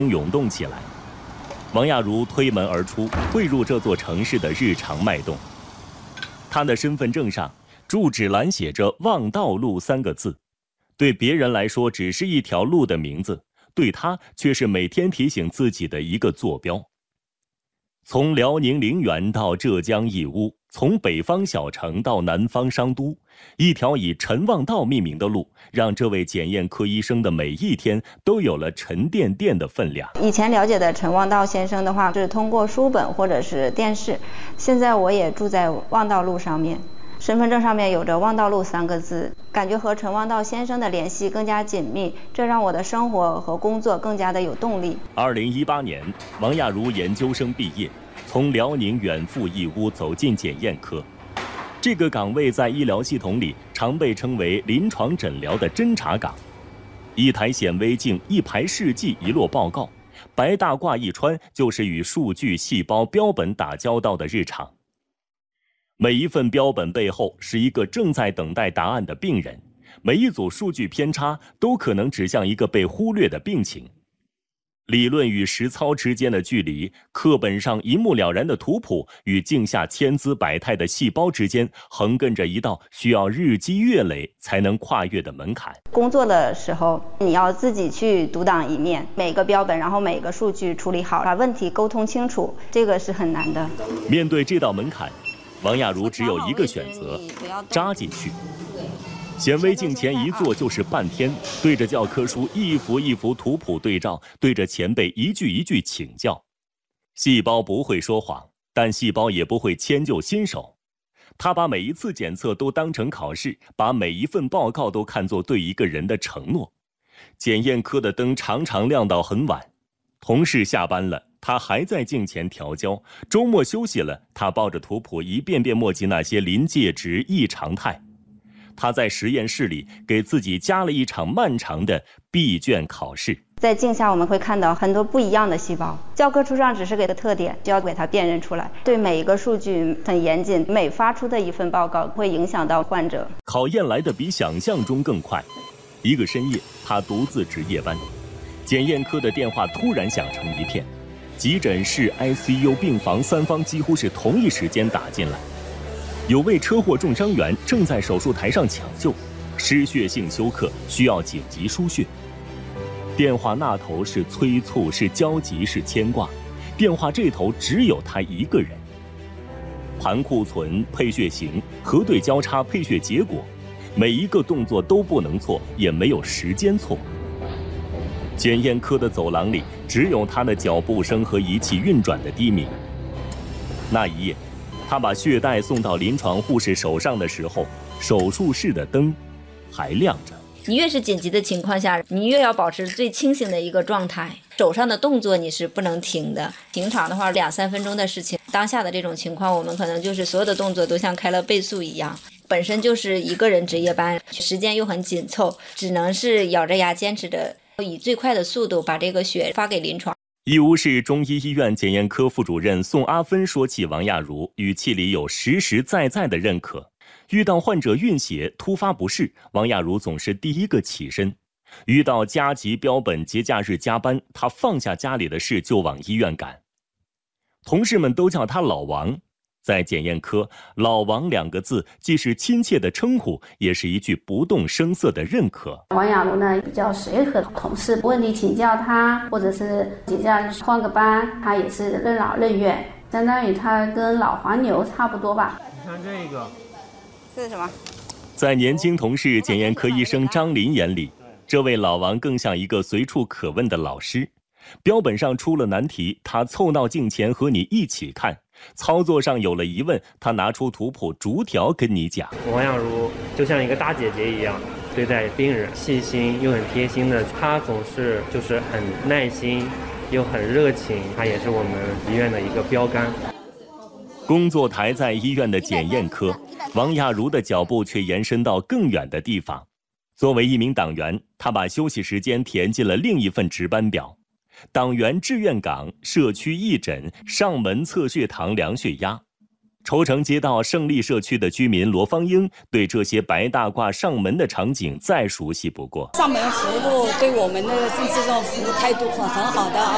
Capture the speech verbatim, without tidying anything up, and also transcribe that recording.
涌动起来。王亚茹推门而出，汇入这座城市的日常脉动。她的身份证上住址栏写着“望道路”三个字，对别人来说只是一条路的名字，对她却是每天提醒自己的一个坐标。从辽宁陵园到浙江义乌，从北方小城到南方商都，一条以陈望道命名的路，让这位检验科医生的每一天都有了沉甸甸的分量。 以前了解的陈望道先生的话，是通过书本或者是电视，现在我也住在望道路上面，身份证上面有着望道路三个字，感觉和陈望道先生的联系更加紧密，这让我的生活和工作更加的有动力。 二零一八年，王亚茹研究生毕业，从辽宁远赴义乌，走进检验科。这个岗位在医疗系统里常被称为临床诊疗的侦查岗。一台显微镜，一排试剂，一摞报告，白大褂一穿，就是与数据、细胞、标本打交道的日常。每一份标本背后是一个正在等待答案的病人，每一组数据偏差都可能指向一个被忽略的病情。理论与实操之间的距离，课本上一目了然的图谱与镜下千姿百态的细胞之间，横亘着一道需要日积月累才能跨越的门槛。 工作的时候，你要自己去独当一面，每个标本，然后每个数据处理好，把问题沟通清楚，这个是很难的。 面对这道门槛，王亚茹只有一个选择：扎进去。显微镜前一坐就是半天，对着教科书一幅一幅图谱对照，对着前辈一句一句请教。细胞不会说谎，但细胞也不会迁就新手。他把每一次检测都当成考试，把每一份报告都看作对一个人的承诺。检验科的灯常常亮到很晚，同事下班了，他还在镜前调焦；周末休息了，他抱着图谱一遍遍墨迹那些临界值、异常态。他在实验室里给自己加了一场漫长的闭卷考试。 在镜下我们会看到很多不一样的细胞，教科书上只是给的特点，就要给它辨认出来。对每一个数据很严谨，每发出的一份报告会影响到患者。 考验来的比想象中更快。一个深夜，他独自值夜班，检验科的电话突然响成一片，急诊室、I C U、病房三方几乎是同一时间打进来。有位车祸重伤员正在手术台上抢救，失血性休克，需要紧急输血。电话那头是催促，是焦急，是牵挂，电话这头只有他一个人。盘库存、配血型、核对交叉、配血结果，每一个动作都不能错，也没有时间错。检验科的走廊里只有他的脚步声和仪器运转的低鸣。那一夜，他把血袋送到临床护士手上的时候，手术室的灯还亮着。 你越是紧急的情况下，你越要保持最清醒的一个状态，手上的动作你是不能停的。平常的话两三分钟的事情，当下的这种情况，我们可能就是所有的动作都像开了倍速一样。本身就是一个人值夜班，时间又很紧凑，只能是咬着牙坚持着，以最快的速度把这个血发给临床。 义乌市中医医院检验科副主任宋阿芬说起王亚茹，语气里有实实在在的认可。遇到患者晕血、突发不适，王亚茹总是第一个起身。遇到加急标本、节假日加班，他放下家里的事就往医院赶。同事们都叫他老王。在检验科，老王两个字既是亲切的称呼，也是一句不动声色的认可。 王亚茹呢比较随和，同事问题请教他，或者是节假日换个班，他也是任劳任怨，相当于他跟老黄牛差不多吧。 你看这个， 这是什么？ 在年轻同事检验科医生张林眼里，这位老王更像一个随处可问的老师。标本上出了难题，他凑到镜前和你一起看；操作上有了疑问，他拿出图谱逐条跟你讲。 王亚茹就像一个大姐姐一样对待病人，细心又很贴心的，她总是就是很耐心又很热情，她也是我们医院的一个标杆。 工作台在医院的检验科，王亚茹的脚步却延伸到更远的地方。作为一名党员，他把休息时间填进了另一份值班表。党员志愿岗、社区义诊、上门测血糖、量血压。愁城街道胜利社区的居民罗芳英对这些白大褂上门的场景再熟悉不过。 上门服务对我们的郑市政服务态度很很好的啊，